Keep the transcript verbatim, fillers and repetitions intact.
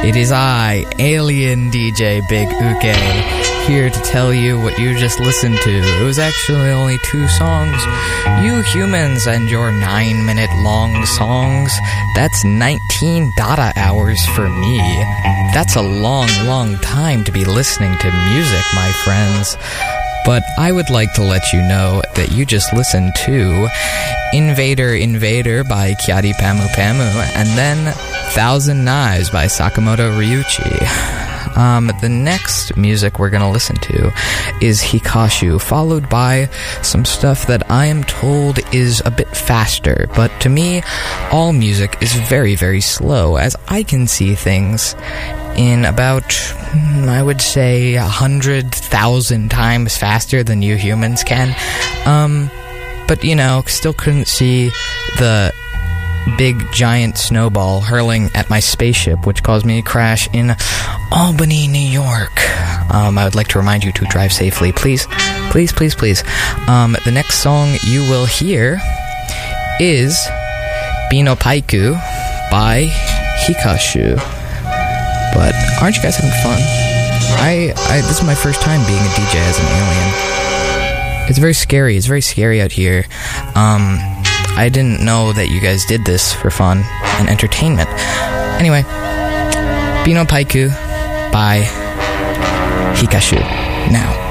It is I, Alien D J Big Uke, here to tell you what you just listened to. It was actually only two songs. You humans and your nine minute long songs, that's nineteen data hours for me. That's a long, long time to be listening to music, my friends. But I would like to let you know that you just listened to Invader Invader by Kyari Pamu Pamu, and then Thousand Knives by Sakamoto Ryuichi. Um, the next music we're going to listen to is Hikashu, followed by some stuff that I am told is a bit faster, but to me, all music is very, very slow, as I can see things in about, I would say, a hundred thousand times faster than you humans can. Um, but, you know, still couldn't see the big giant snowball hurling at my spaceship, which caused me to crash in Albany, New York. Um, I would like to remind you to drive safely, please. Please, please, please. Um, the next song you will hear is Bino Paiku by Hikashu. But aren't you guys having fun? I, I, this is my first time being a D J as an alien. It's very scary. It's very scary out here. Um, I didn't know that you guys did this for fun and entertainment. Anyway, Bino Paiku by Hikashu. Now.